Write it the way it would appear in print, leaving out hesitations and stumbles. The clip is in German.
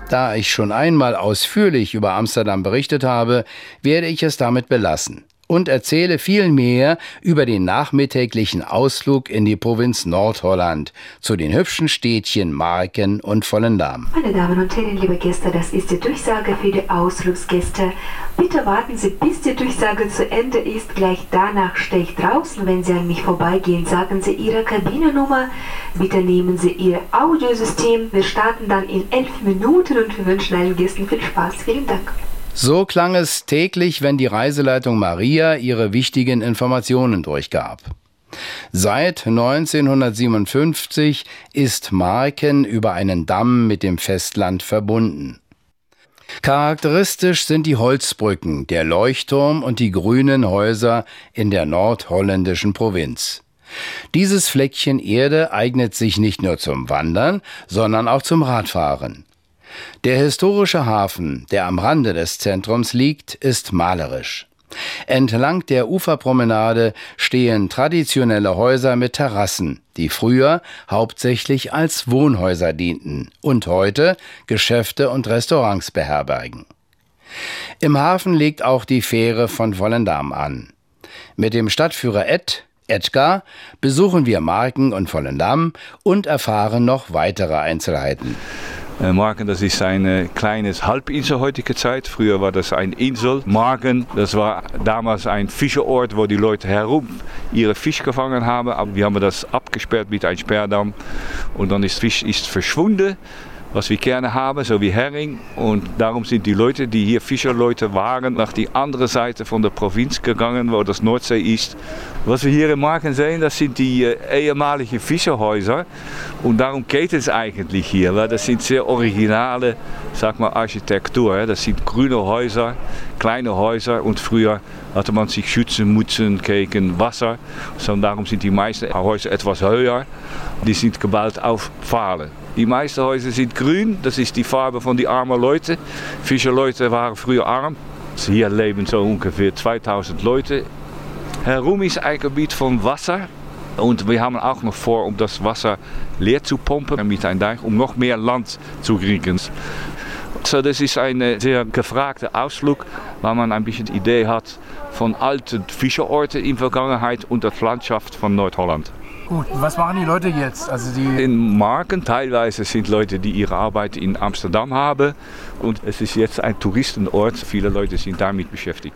Da ich schon einmal ausführlich über Amsterdam berichtet habe, werde ich es damit belassen und erzähle vielmehr über den nachmittäglichen Ausflug in die Provinz Nordholland, zu den hübschen Städtchen Marken und Volendam. Meine Damen und Herren, liebe Gäste, das ist die Durchsage für die Ausflugsgäste. Bitte warten Sie, bis die Durchsage zu Ende ist. Gleich danach stehe ich draußen. Wenn Sie an mich vorbeigehen, sagen Sie Ihre Kabinennummer. Bitte nehmen Sie Ihr Audiosystem. Wir starten dann in 11 Minuten und wir wünschen allen Gästen viel Spaß. Vielen Dank. So klang es täglich, wenn die Reiseleitung Maria ihre wichtigen Informationen durchgab. Seit 1957 ist Marken über einen Damm mit dem Festland verbunden. Charakteristisch sind die Holzbrücken, der Leuchtturm und die grünen Häuser in der nordholländischen Provinz. Dieses Fleckchen Erde eignet sich nicht nur zum Wandern, sondern auch zum Radfahren. Der historische Hafen, der am Rande des Zentrums liegt, ist malerisch. Entlang der Uferpromenade stehen traditionelle Häuser mit Terrassen, die früher hauptsächlich als Wohnhäuser dienten und heute Geschäfte und Restaurants beherbergen. Im Hafen legt auch die Fähre von Volendam an. Mit dem Stadtführer Edgar besuchen wir Marken und Volendam und erfahren noch weitere Einzelheiten. Marken, das ist ein kleines Halbinsel heutige Zeit. Früher war das eine Insel. Marken, das war damals ein Fischerort, wo die Leute herum ihre Fisch gefangen haben. Aber wir haben das abgesperrt mit einem Sperrdamm. Und dann ist Fisch verschwunden, was wir gerne haben, so wie Hering. Und darum sind die Leute, die hier Fischerleute waren, nach die andere Seite von der Provinz gegangen, wo das Nordsee ist. Was wir hier in Marken sehen, das sind die ehemaligen Fischerhäuser. Und darum geht es eigentlich hier, weil das sind sehr originale, sag mal, Architektur. Das sind grüne Häuser, kleine Häuser und früher hatte man sich schützen müssen gegen Wasser. So, darum sind die meisten Häuser etwas höher. Die sind gebaut auf Pfahlen. Die meisten Häuser sind grün, das ist die Farbe von den armen Leuten. Fischerleute waren früher arm. Hier leben so ungefähr 2000 Leute. Herum ist ein Gebiet von Wasser. Und wir haben auch noch vor, um das Wasser leer zu pumpen mit einem Deich, um noch mehr Land zu kriegen. So, das ist ein sehr gefragter Ausflug, weil man ein bisschen die Idee hat von alten Fischerorten in der Vergangenheit und der Landschaft von Nordholland. Gut, was machen die Leute jetzt? In Marken teilweise sind Leute, die ihre Arbeit in Amsterdam haben und es ist jetzt ein Touristenort. Viele Leute sind damit beschäftigt.